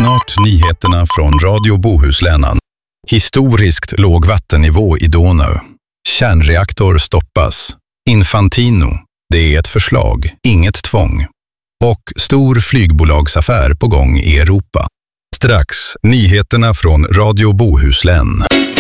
Snart nyheterna från Radio Bohuslän. Historiskt låg vattennivå i Donau. Kärnreaktor stoppas. Infantino. Det är ett förslag, inget tvång. Och stor flygbolagsaffär på gång i Europa. Strax nyheterna från Radio Bohuslän.